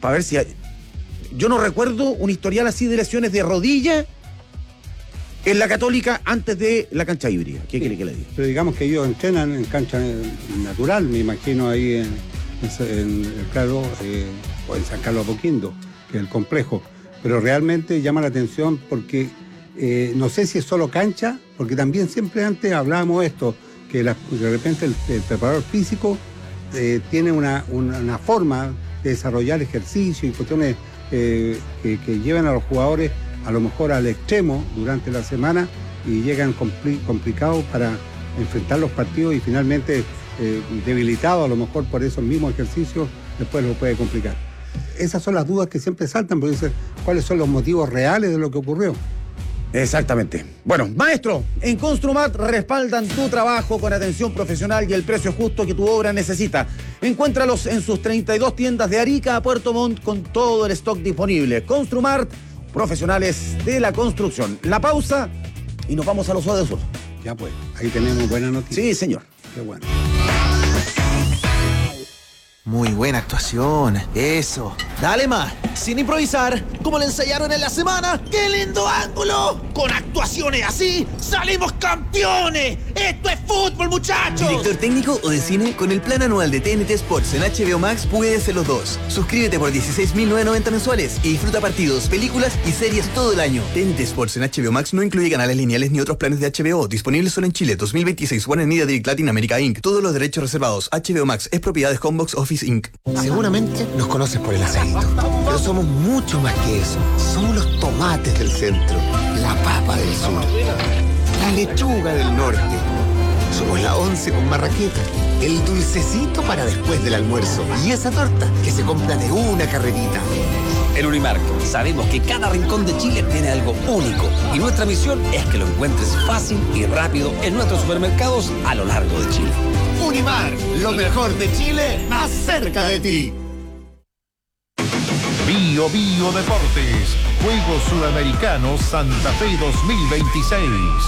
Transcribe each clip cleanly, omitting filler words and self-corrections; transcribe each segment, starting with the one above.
para ver si... Yo no recuerdo un historial así de lesiones de rodilla en la Católica antes de la cancha híbrida. ¿Qué quiere que le diga? Pero digamos que ellos entrenan en cancha natural, me imagino, ahí o en San Carlos Apoquindo, que es el complejo. Pero realmente llama la atención porque no sé si es solo cancha, porque también siempre antes hablábamos esto, que de repente el preparador físico tiene una forma de desarrollar ejercicio y cuestiones que llevan a los jugadores a lo mejor al extremo durante la semana y llegan complicados para enfrentar los partidos y finalmente debilitados a lo mejor por esos mismos ejercicios, después lo puede complicar. Esas son las dudas que siempre saltan, porque dicen cuáles son los motivos reales de lo que ocurrió. Exactamente. Bueno, maestro, en Construmat respaldan tu trabajo con atención profesional y el precio justo que tu obra necesita. Encuéntralos en sus 32 tiendas de Arica a Puerto Montt con todo el stock disponible. Construmat, profesionales de la construcción. La pausa y nos vamos a los Ode Sur. Ya pues, ahí tenemos buena noticia. Sí, señor. Qué bueno. Muy buena actuación, eso. Dale más, sin improvisar, como le ensayaron en la semana. ¡Qué lindo ángulo! Con actuaciones así, ¡salimos campeones! ¡Esto es fútbol, muchachos! ¿Director técnico o de cine? Con el plan anual de TNT Sports en HBO Max puedes ser los dos. Suscríbete por 16.990 mensuales y disfruta partidos, películas y series todo el año. TNT Sports en HBO Max no incluye canales lineales ni otros planes de HBO. Disponible solo en Chile. 2026. Warner Media Direct Latin America Inc. Todos los derechos reservados. HBO Max es propiedad de Homebox Office Inc. Seguramente nos conoces por el asadito, pero somos mucho más que eso. Somos los tomates del centro, la papa del sur, la lechuga del norte. Somos la once con marraqueta, el dulcecito para después del almuerzo y esa torta que se compra de una carrerita. En Unimark sabemos que cada rincón de Chile tiene algo único y nuestra misión es que lo encuentres fácil y rápido en nuestros supermercados a lo largo de Chile. Unimark, lo mejor de Chile, más cerca de ti. Bio Bio Deportes, Juegos Sudamericanos Santa Fe 2026.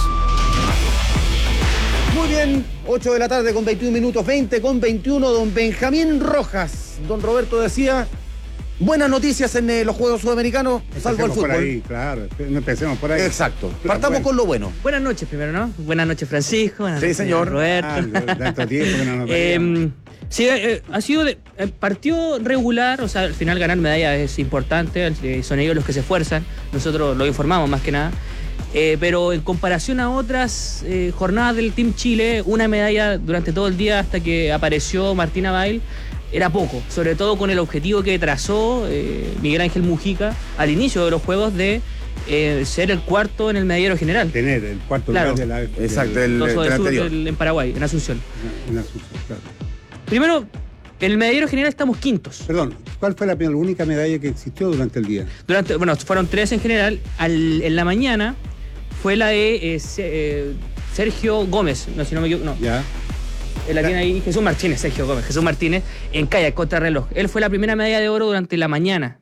Muy bien, 8 de la tarde con 21 minutos, 20 con 21, don Benjamín Rojas. Don Roberto decía, buenas noticias en los Juegos Sudamericanos, salvo el fútbol. Por ahí, claro, empecemos por ahí. Exacto, partamos con lo bueno. Buenas noches primero, ¿no? Buenas noches, Francisco. Buenas noches, señor. Roberto. Tanto tiempo que no nos veíamos. Sí, ha sido partido regular, o sea, al final ganar medalla es importante, son ellos los que se esfuerzan, nosotros lo informamos más que nada. Pero en comparación a otras jornadas del Team Chile, una medalla durante todo el día hasta que apareció Martina Bail era poco, sobre todo con el objetivo que trazó Miguel Ángel Mujica al inicio de los Juegos de ser el cuarto en el medallero general. Tener el cuarto lugar de la... Exacto, del anterior. En Paraguay, en Asunción. En Asunción, claro. Primero, en el medallero general estamos quintos. Perdón, ¿cuál fue la única medalla que existió durante el día? Fueron 3 en general. En la mañana fue la de Sergio Gómez, no, si no me equivoco, no. Ya. La tiene ahí Jesús Martínez, en kayak contrarreloj. Él fue la primera medalla de oro durante la mañana.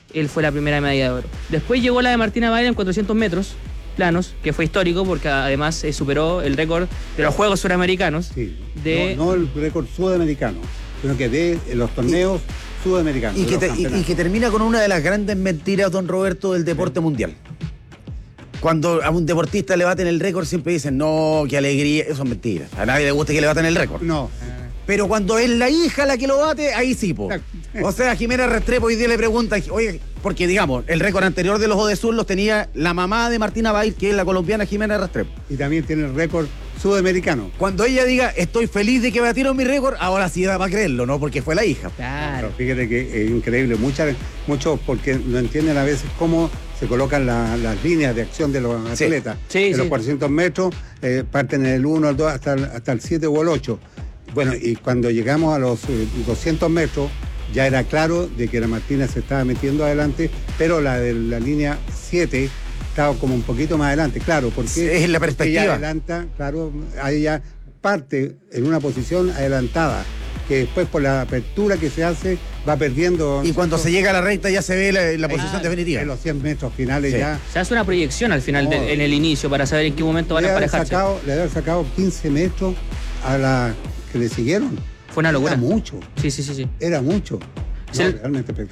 Después llegó la de Martina Bail en 400 metros planos, que fue histórico porque además superó el récord de los Juegos Suramericanos. Sí. No el récord sudamericano, sino que de los torneos sudamericanos. Y que termina con una de las grandes mentiras, don Roberto, del deporte mundial. Cuando a un deportista le baten el récord siempre dicen, no, qué alegría, eso es mentira. A nadie le gusta que le baten el récord. No. Pero cuando es la hija la que lo bate, ahí sí, po. O sea, Jimena Restrepo hoy día le pregunta, oye, porque digamos, el récord anterior de los Odesur los tenía la mamá de Martina Bail, que es la colombiana Jimena Restrepo. Y también tiene el récord sudamericano. Cuando ella diga, estoy feliz de que batieron mi récord, ahora sí va a creerlo, ¿no? Porque fue la hija. Claro. Pero fíjate que es increíble, muchos porque no entienden a veces cómo se colocan las líneas de acción de los atletas. Sí, los 400 metros parten en el 1, el 2, hasta el 7 o el 8. Bueno, y cuando llegamos a los 200 metros, ya era claro de que la Martina se estaba metiendo adelante, pero la de la línea 7 estaba como un poquito más adelante, claro, porque es la perspectiva. Ella adelanta, claro, ahí ya parte en una posición adelantada, que después por la apertura que se hace va perdiendo. Y cuando se llega a la recta ya se ve la posición definitiva. En los 100 metros finales ya. Se hace una proyección al final, en el inicio, para saber en qué momento van a emparejarse. Le habían sacado 15 metros a la que le siguieron. Fue una locura. Era mucho. Sí. Era mucho. No, realmente espectacular.